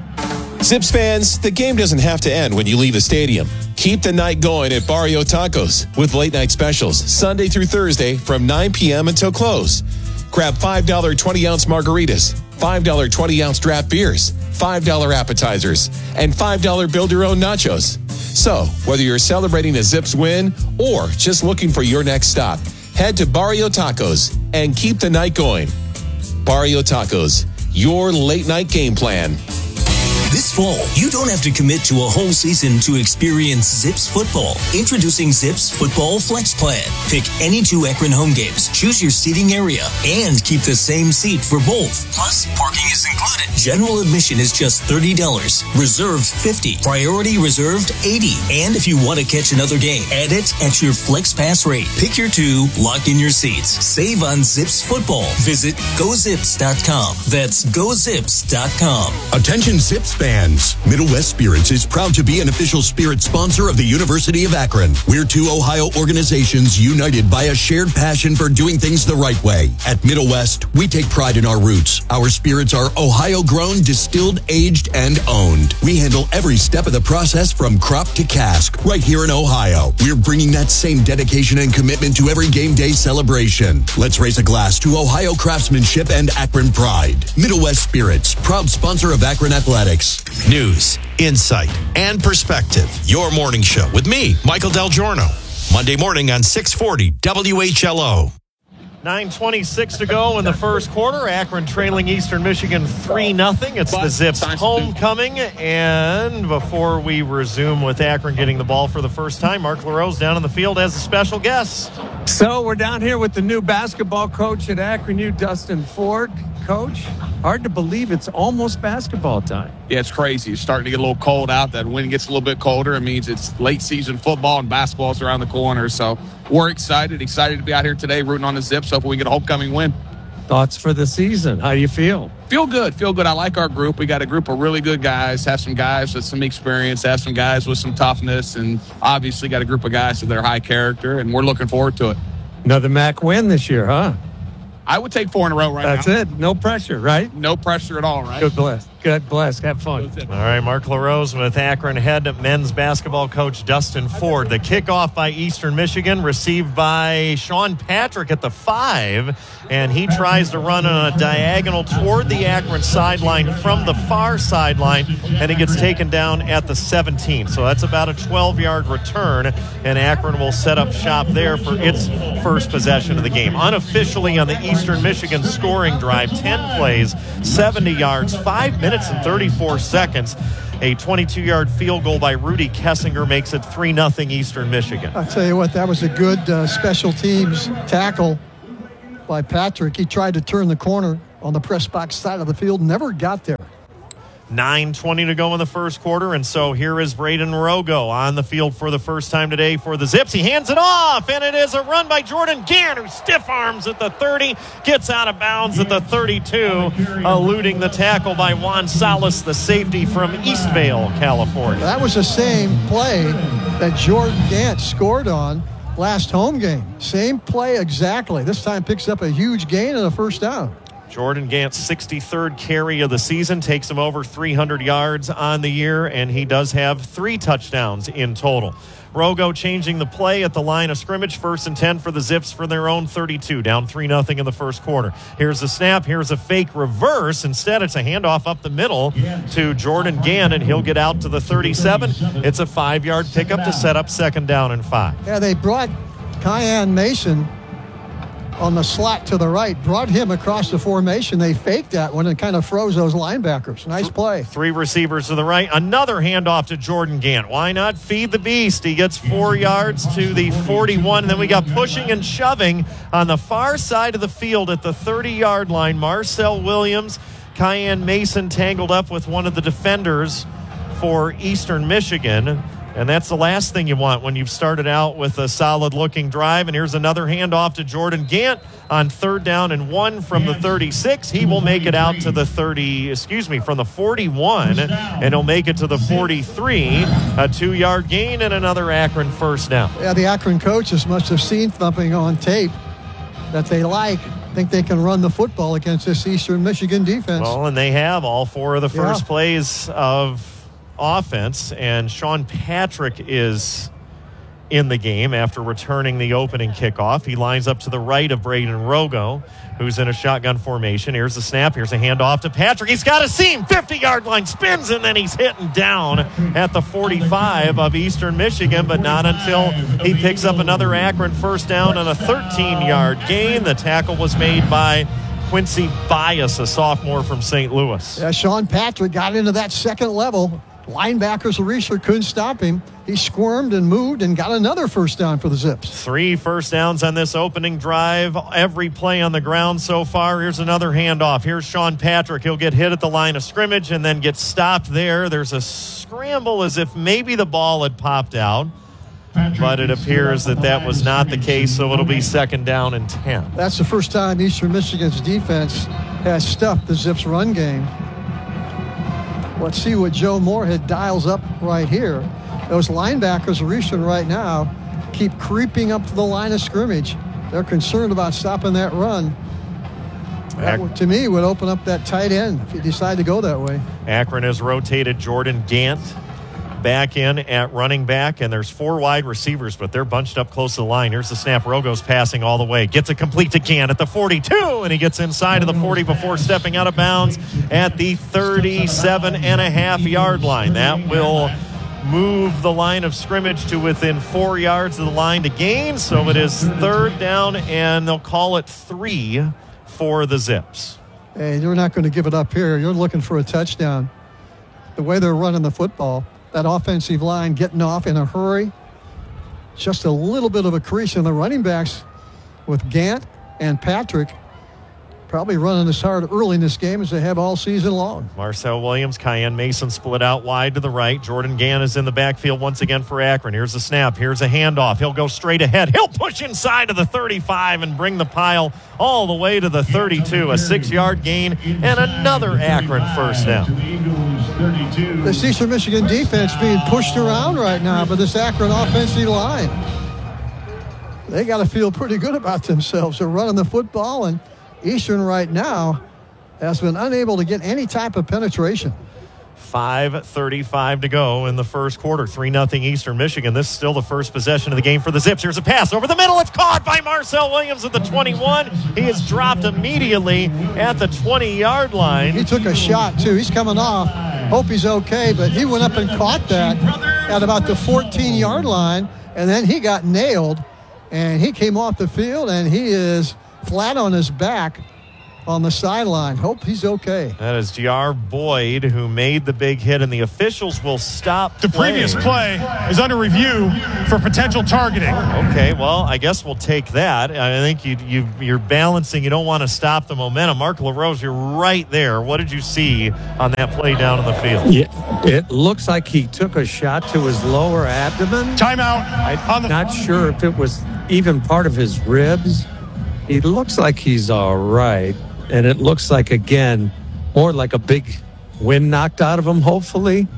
Zips fans, the game doesn't have to end when you leave the stadium. Keep the night going at Barrio Tacos with late night specials Sunday through Thursday from nine p.m. until close. Grab five dollar twenty-ounce margaritas, five dollar twenty-ounce draft beers, five dollar appetizers, and five dollar build-your-own nachos. So, whether you're celebrating a Zips win or just looking for your next stop, head to Barrio Tacos and keep the night going. Barrio Tacos, your late-night game plan. This fall, you don't have to commit to a whole season to experience Zips football. Introducing Zips Football Flex Plan. Pick any two Akron home games, choose your seating area, and keep the same seat for both. Plus, parking is included. General admission is just thirty dollars. Reserved fifty dollars. Priority reserved eighty dollars. And if you want to catch another game, add it at your Flex Pass rate. Pick your two, lock in your seats. Save on Zips football. Visit go zips dot com. That's go zips dot com. Attention Zips fans. Middle West Spirits is proud to be an official spirit sponsor of the University of Akron. We're two Ohio organizations united by a shared passion for doing things the right way. At Middle West, we take pride in our roots. Our spirits are Ohio-grown, distilled, aged, and owned. We handle every step of the process from crop to cask right here in Ohio. We're bringing that same dedication and commitment to every game day celebration. Let's raise a glass to Ohio craftsmanship and Akron pride. Middle West Spirits, proud sponsor of Akron Athletics. News, insight, and perspective. Your morning show with me, Michael Del Giorno. Monday morning on six forty W H L O. nine twenty-six to go in the first quarter. Akron trailing Eastern Michigan three nothing. It's the Zips homecoming. And before we resume with Akron getting the ball for the first time, Mark LaRose down in the field as a special guest. So we're down here with the new basketball coach at Akron U, Dustin Ford. Coach, hard to believe it's almost basketball time. Yeah, it's crazy. It's starting to get a little cold out. That wind gets a little bit colder. It means it's late season football and basketball's around the corner. So we're excited, excited to be out here today rooting on the Zips. Hopefully we get a homecoming win. Thoughts for the season? How do you feel? Feel good, feel good. I like our group. We got a group of really good guys, have some guys with some experience, have some guys with some toughness, and obviously got a group of guys that are high character, and we're looking forward to it. Another M A C win this year, huh? I would take four in a row right That's now. That's it. No pressure, right? No pressure at all, right? Good bless. Good bless. Have fun. All right, Mark LaRose with Akron head men's basketball coach Dustin Ford. The kickoff by Eastern Michigan, received by Sean Patrick at the five, and he tries to run on a diagonal toward the Akron sideline from the far sideline, and it gets taken down at the seventeen. So that's about a twelve-yard return, and Akron will set up shop there for its first possession of the game. Unofficially on the Eastern Michigan scoring drive, ten plays, seventy yards, five minutes and thirty-four seconds. A twenty-two-yard field goal by Rudy Kessinger makes it three nothing Eastern Michigan. I'll tell you what, that was a good uh, special teams tackle by Patrick. He tried to turn the corner on the press box side of the field, never got there. nine twenty to go in the first quarter, and so here is Braden Rogo on the field for the first time today for the Zips. He hands it off, and it is a run by Jordan Gant, who stiff arms at the thirty, gets out of bounds at the thirty-two, eluding the tackle by Juan Salas, the safety from Eastvale, California. That was the same play that Jordan Gant scored on last home game. Same play exactly. This time picks up a huge gain and a first down. Jordan Gant's sixty-third carry of the season takes him over three hundred yards on the year, and he does have three touchdowns in total. Rogo changing the play at the line of scrimmage, first and ten for the Zips for their own thirty-two, down three nothing in the first quarter. Here's the snap, here's a fake reverse. Instead, it's a handoff up the middle to Jordan Gant, and he'll get out to the thirty-seven. It's a five-yard pickup to set up second down and five. Yeah, they brought Kyan Mason on the slot to the right, brought him across the formation. They faked that one and kind of froze those linebackers. Nice play. Three receivers to the right. Another handoff to Jordan Gant. Why not feed the beast? He gets four yards to the forty-one. And then we got pushing and shoving on the far side of the field at the thirty-yard line. Marcel Williams, Kyan Mason tangled up with one of the defenders for Eastern Michigan. And that's the last thing you want when you've started out with a solid-looking drive. And here's another handoff to Jordan Gant on third down and one from the thirty-six. He will make it out to the thirty, excuse me, from the forty-one, and he'll make it to the forty-three. A two-yard gain and another Akron first down. Yeah, the Akron coaches must have seen thumping on tape that they like. Think they can run the football against this Eastern Michigan defense. Well, and they have all four of the first Yeah. plays of offense, and Sean Patrick is in the game after returning the opening kickoff. He lines up to the right of Braden Rogo, who's in a shotgun formation. Here's the snap. Here's a handoff to Patrick. He's got a seam. fifty-yard line, spins, and then he's hitting down at the forty-five of Eastern Michigan, but not until he picks up another Akron first down on a thirteen-yard gain. The tackle was made by Quincy Bias, a sophomore from Saint Louis. Yeah, Sean Patrick got into that second level. Linebackers, Reeser couldn't stop him. He squirmed and moved and got another first down for the Zips. Three first downs on this opening drive. Every play on the ground so far. Here's another handoff. Here's Sean Patrick. He'll get hit at the line of scrimmage and then get stopped there. There's a scramble as if maybe the ball had popped out, but it appears that that was not the case, so it'll be second down and ten. That's the first time Eastern Michigan's defense has stuffed the Zips run game. Let's see what Joe Moorhead dials up right here. Those linebackers are reaching right now, keep creeping up to the line of scrimmage. They're concerned about stopping that run. That, would, to me, would open up that tight end if you decide to go that way. Akron has rotated Jordan Gant back in at running back, and there's four wide receivers, but they're bunched up close to the line. Here's the snap. Rogo's passing all the way. Gets it complete to Gant at the forty-two, and he gets inside of the forty before stepping out of bounds at the thirty-seven and a half yard line. That will move the line of scrimmage to within four yards of the line to gain, so it is third down, and they'll call it three for the Zips. Hey, you're not going to give it up here. You're looking for a touchdown. The way they're running the football, that offensive line getting off in a hurry. Just a little bit of a crease in the running backs with Gant and Patrick. probably running as hard early in this game as they have all season long. Marcel Williams, Cayenne Mason split out wide to the right. Jordan Gann is in the backfield once again for Akron. Here's a snap. Here's a handoff. He'll go straight ahead. He'll push inside of the thirty-five and bring the pile all the way to the thirty-two. A six-yard gain and another Akron first down. This Eastern Michigan defense being pushed around right now by this Akron offensive line. They got to feel pretty good about themselves. They're running the football, and Eastern right now has been unable to get any type of penetration. five thirty-five to go in the first quarter. three nothing Eastern Michigan. This is still the first possession of the game for the Zips. Here's a pass over the middle. It's caught by Marcel Williams at the twenty-one. He is dropped immediately at the twenty-yard line. He took a shot, too. He's coming off. Hope he's okay, but he went up and caught that at about the fourteen-yard line, and then he got nailed, and he came off the field, and he is flat on his back on the sideline. Hope he's okay. That is J R. Boyd who made the big hit, and the officials will stop The playing. previous play is under review for potential targeting. Okay, well, I guess we'll take that. I think you, you, you're balancing. You don't want to stop the momentum. Mark LaRose, you're right there. What did you see on that play down in the field? Yeah, it looks like he took a shot to his lower abdomen. Timeout. I'm not sure if it was even part of his ribs. He looks like he's all right. And it looks like, again, more like a big wind knocked out of him, hopefully.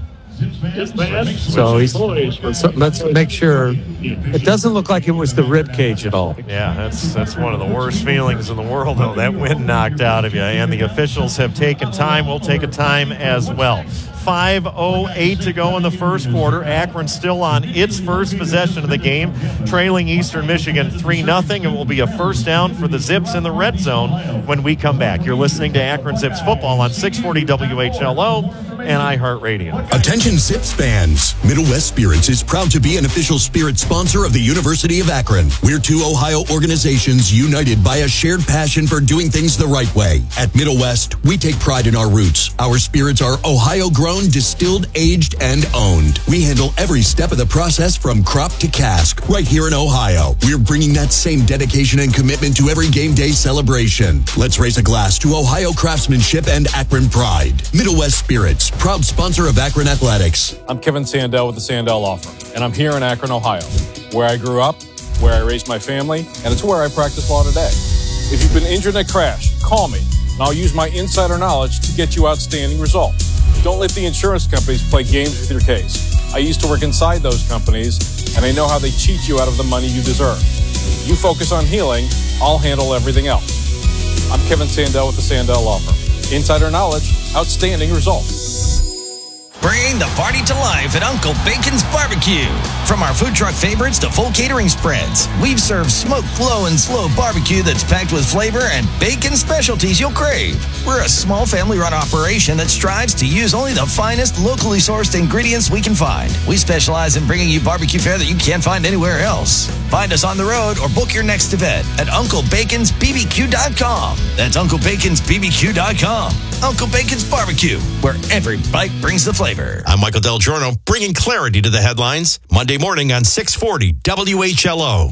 So he's, so let's make sure. It doesn't look like it was the rib cage at all. Yeah, that's that's one of the worst feelings in the world, though. That wind knocked out of you. And the officials have taken time. We'll take a time as well. five oh eight to go in the first quarter. Akron still on its first possession of the game, trailing Eastern Michigan three nothing. It will be a first down for the Zips in the red zone when we come back. You're listening to Akron Zips football on six forty W H L O and iHeartRadio. Attention Zips fans. Middle West Spirits is proud to be an official spirit sponsor of the University of Akron. We're two Ohio organizations united by a shared passion for doing things the right way. At Middle West, we take pride in our roots. Our spirits are Ohio-grown, distilled, aged, and owned. We handle every step of the process from crop to cask right here in Ohio. We're bringing that same dedication and commitment to every game day celebration. Let's raise a glass to Ohio craftsmanship and Akron pride. Middle West Spirits, proud sponsor of Akron Athletics. I'm Kevin Sandell with the Sandell Law Firm, and I'm here in Akron, Ohio, where I grew up, where I raised my family, and it's where I practice law today. If you've been injured in a crash, call me, and I'll use my insider knowledge to get you outstanding results. Don't let the insurance companies play games with your case. I used to work inside those companies, and I know how they cheat you out of the money you deserve. You focus on healing, I'll handle everything else. I'm Kevin Sandell with the Sandell Law Firm. Insider knowledge, outstanding results. Bring the party to life at Uncle Bacon's Barbecue. From our food truck favorites to full catering spreads, we've served smoked, glow, and slow barbecue that's packed with flavor and bacon specialties you'll crave. We're a small family-run operation that strives to use only the finest, locally sourced ingredients we can find. We specialize in bringing you barbecue fare that you can't find anywhere else. Find us on the road or book your next event at Uncle Bacons B B Q dot com. That's Uncle Bacons B B Q dot com. Uncle Bacon's Barbecue, where every bite brings the flavor. I'm Michael Del Giorno, bringing clarity to the headlines. Monday morning on six forty W H L O.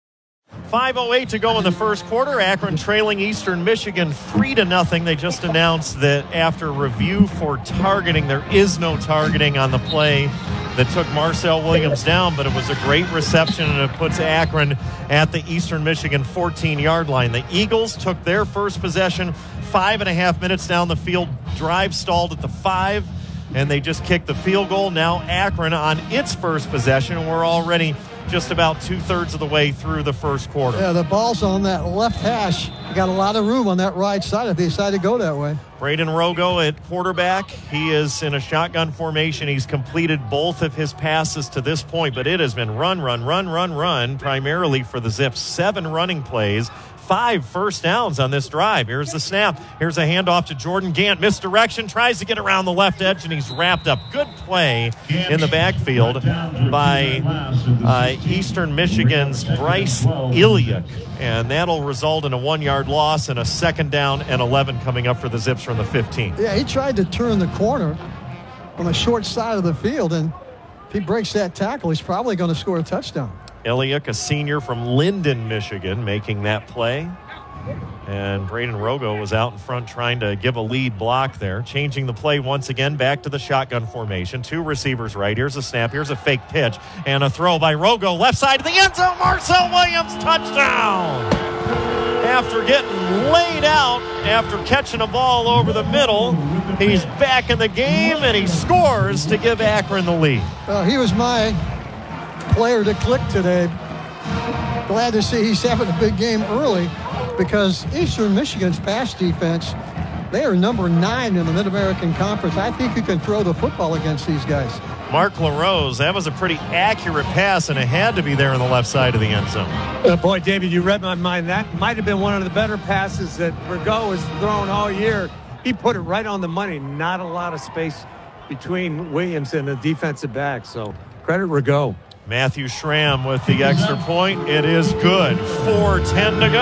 five oh eight to go in the first quarter. Akron trailing Eastern Michigan three to nothing. They just announced that after review for targeting, there is no targeting on the play that took Marcel Williams down, but it was a great reception, and it puts Akron at the Eastern Michigan fourteen-yard line. The Eagles took their first possession five and a half minutes down the field. Drive stalled at the five, and they just kicked the field goal. Now Akron on its first possession, and we're already just about two-thirds of the way through the first quarter. Yeah, the ball's on that left hash. You got a lot of room on that right side if they decide to go that way. Braden Rogo at quarterback. He is in a shotgun formation. He's completed both of his passes to this point, but it has been run, run, run, run, run, primarily for the Zips. Seven running plays, five first downs on this drive. Here's the snap. Here's a handoff to Jordan Gant. Misdirection, tries to get around the left edge, and he's wrapped up. Good play in the backfield by uh, Eastern Michigan's Bryce Iliuk. And that'll result in a one-yard loss and a second down and eleven coming up for the Zips from the fifteen. Yeah, he tried to turn the corner on the short side of the field, and if he breaks that tackle, he's probably going to score a touchdown. Iliuk, a senior from Linden, Michigan, making that play. And Braden Rogo was out in front trying to give a lead block there. Changing the play once again back to the shotgun formation. Two receivers right. Here's a snap. Here's a fake pitch. And a throw by Rogo. Left side of the end zone. Marcel Williams, touchdown. After getting laid out, after catching a ball over the middle, he's back in the game and he scores to give Akron the lead. Uh, he was my player to click today. Glad to see he's having a big game early, because Eastern Michigan's pass defense, they are number nine in the Mid-American Conference. I think you can throw the football against these guys. Mark LaRose, that was a pretty accurate pass, and it had to be there on the left side of the end zone. Uh, boy, David, you read my mind. That might have been one of the better passes that Rigaud has thrown all year. He put it right on the money. Not a lot of space between Williams and the defensive back, so credit Rigaud. Matthew Schramm with the extra point. It is good. four ten to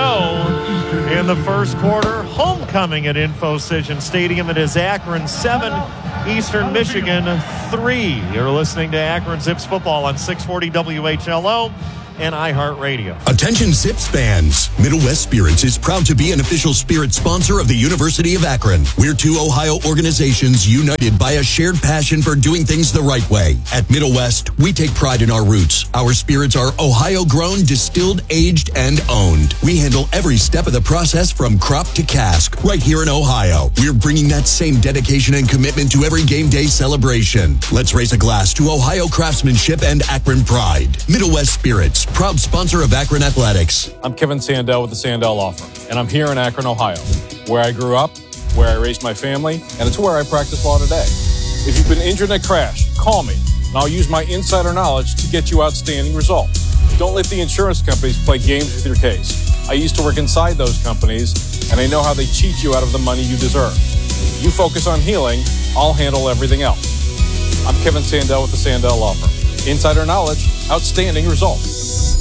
go in the first quarter. Homecoming at InfoCision Stadium. It is Akron seven, Eastern Michigan three. You're listening to Akron Zips football on six forty W H L O and iHeartRadio. Attention Zips fans. Middle West Spirits is proud to be an official spirit sponsor of the University of Akron. We're two Ohio organizations united by a shared passion for doing things the right way. At Middle West, we take pride in our roots. Our spirits are Ohio-grown, distilled, aged, and owned. We handle every step of the process from crop to cask right here in Ohio. We're bringing that same dedication and commitment to every game day celebration. Let's raise a glass to Ohio craftsmanship and Akron pride. Middle West Spirits, proud sponsor of Akron Athletics. I'm Kevin Sandell with the Sandell Law Firm, and I'm here in Akron, Ohio, where I grew up, where I raised my family, and it's where I practice law today. If you've been injured in a crash, call me, and I'll use my insider knowledge to get you outstanding results. Don't let the insurance companies play games with your case. I used to work inside those companies, and I know how they cheat you out of the money you deserve. You focus on healing, I'll handle everything else. I'm Kevin Sandell with the Sandell Law Firm. Insider knowledge, outstanding results.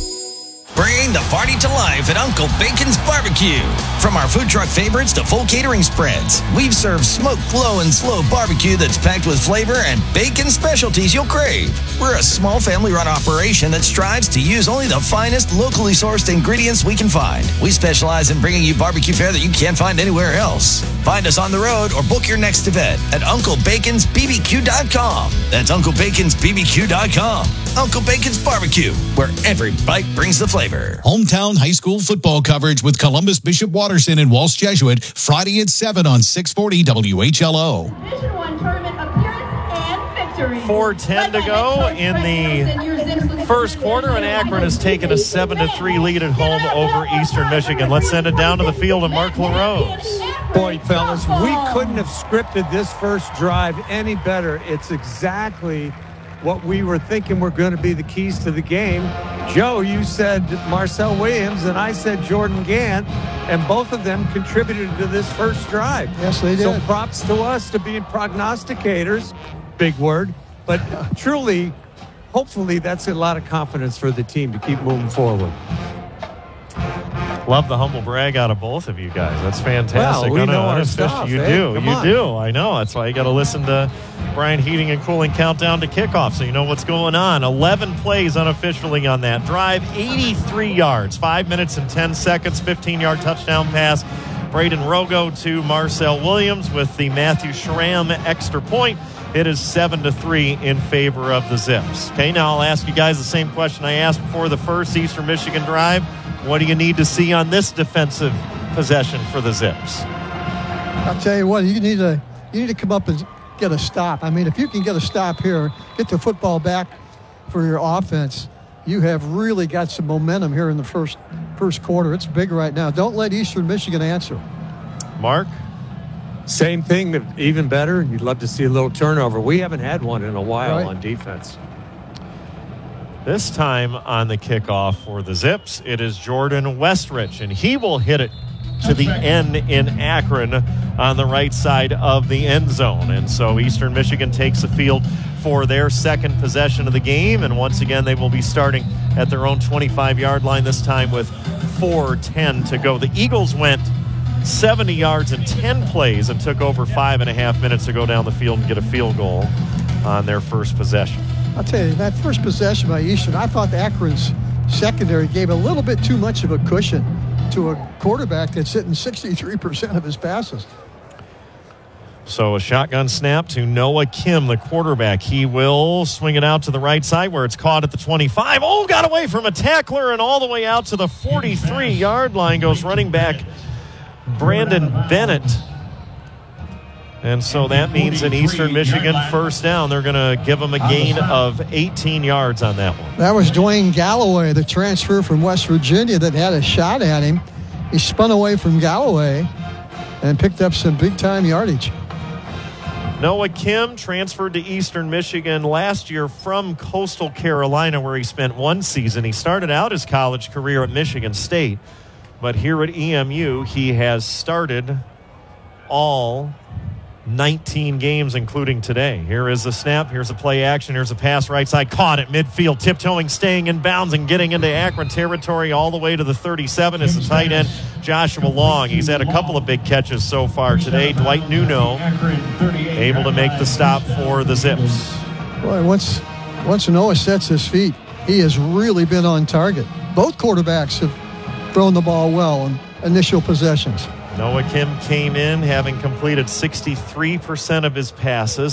Bring the party to life at Uncle Bacon's Barbecue. From our food truck favorites to full catering spreads, we've served smoked low and slow barbecue that's packed with flavor and bacon specialties you'll crave. We're a small family-run operation that strives to use only the finest locally sourced ingredients we can find. We specialize in bringing you barbecue fare that you can't find anywhere else. Find us on the road or book your next event at Uncle Bacons B B Q dot com. That's Uncle Bacons B B Q dot com. Uncle Bacon's Barbecue, where every bite brings the flavor. Hometown high school football coverage with Columbus Bishop Watterson and Walsh Jesuit, Friday at seven on six forty W H L O. Division one tournament appearance and victory. four ten to go in the first quarter, and Akron has taken a seven to three lead at home over Eastern Michigan. Let's send it down to the field to Mark LaRose. Boy, fellas, we couldn't have scripted this first drive any better. It's exactly what we were thinking were going to be the keys to the game. Joe, you said Marcel Williams, and I said Jordan Gant, and both of them contributed to this first drive. Yes, they did. So props to us to being prognosticators, big word, but truly, hopefully that's a lot of confidence for the team to keep moving forward. Love the humble brag out of both of you guys. That's fantastic. Well, we no, know no, our unofficial. stuff, You eh? do. Come you on. do. I know. That's why you got to listen to Brian Heating and Cooling Countdown to Kickoff so you know what's going on. eleven plays unofficially on that drive. eighty-three yards. Five minutes and ten seconds. fifteen-yard touchdown pass. Braden Rogo to Marcel Williams with the Matthew Schramm extra point. It is seven to three in favor of the Zips. Okay, now I'll ask you guys the same question I asked before the first Eastern Michigan drive. What do you need to see on this defensive possession for the Zips? I'll tell you what, you need to you need to come up and get a stop. I mean, if you can get a stop here, get the football back for your offense, you have really got some momentum here in the first first quarter. It's big right now. Don't let Eastern Michigan answer. Mark? Same thing, even better. You'd love to see a little turnover. We haven't had one in a while Right. on defense. This time on the kickoff for the Zips, it is Jordan Westrich, and he will hit it to the end in Akron on the right side of the end zone. And so Eastern Michigan takes the field for their second possession of the game, and once again they will be starting at their own twenty-five-yard line, this time with four ten to go. The Eagles went seventy yards in ten plays and took over five and a half minutes to go down the field and get a field goal on their first possession. I'll tell you, that first possession by Eastern, I thought Akron's secondary gave a little bit too much of a cushion to a quarterback that's hitting sixty-three percent of his passes. So a shotgun snap to Noah Kim, the quarterback. He will swing it out to the right side where it's caught at the twenty-five. Oh, got away from a tackler and all the way out to the forty-three-yard line goes running back Brandon Bennett. And so that means an Eastern Michigan first down. They're going to give him a gain of eighteen yards on that one. That was Dwayne Galloway, the transfer from West Virginia that had a shot at him. He spun away from Galloway and picked up some big-time yardage. Noah Kim transferred to Eastern Michigan last year from Coastal Carolina, where he spent one season. He started out his college career at Michigan State, but here at E M U, he has started all nineteen games, including today. Here is a snap. Here's a play action. Here's a pass right side. Caught at midfield. Tiptoeing, staying in bounds, and getting into Akron territory all the way to the thirty-seven is the tight end, Joshua Long. He's had a couple of big catches so far today. Dwight Nuno able to make the stop for the Zips. Boy, once, once Noah sets his feet, he has really been on target. Both quarterbacks have thrown the ball well in initial possessions. Noah Kim came in having completed sixty-three percent of his passes.